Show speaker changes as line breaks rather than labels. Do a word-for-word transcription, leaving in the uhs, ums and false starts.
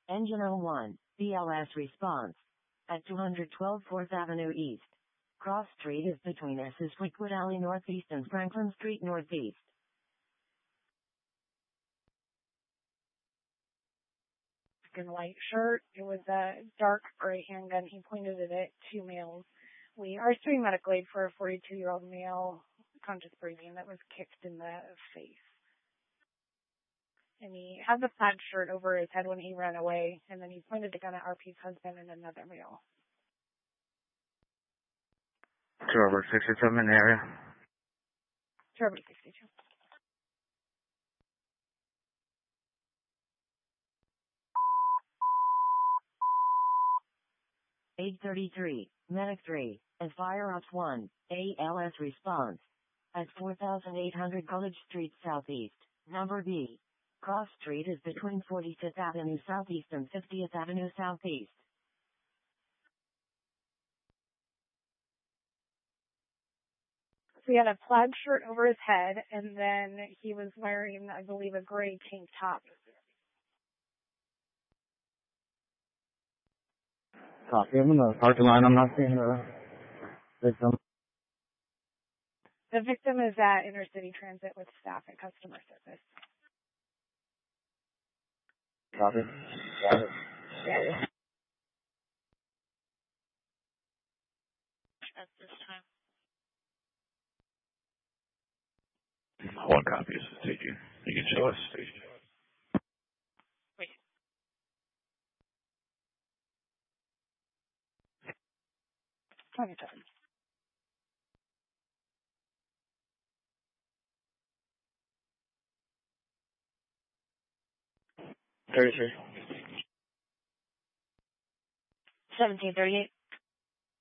Engine oh one, B L S response. At two twelve fourth Avenue East. Cross Street is between S's Wickwood Alley Northeast and Franklin Street Northeast.
And white shirt. It was a dark gray handgun. He pointed it at two males. We are doing medical aid for a forty-two-year-old male conscious breathing that was kicked in the face. And he had the plaid shirt over his head when he ran away, and then he pointed the gun at R P's husband and another male.
Two over sixty-seven in the area.
Two over sixty-two.
eight thirty-three, Medic three, and Fire Ops one, A L S response. At four thousand eight hundred College Street Southeast, number B. Cross Street is between forty-fifth Avenue Southeast and fiftieth Avenue Southeast.
So he had a plaid shirt over his head, and then he was wearing, I believe, a gray tank top.
Copy. I'm in the parking line. I'm not seeing the victim.
The victim is at Intercity Transit with staff and customer service.
Copy. Got it.
Yeah.
At this time.
One copy is taken. You can show us.
Wait.
twenty-seven.
thirty-three.
seventeen thirty-eight.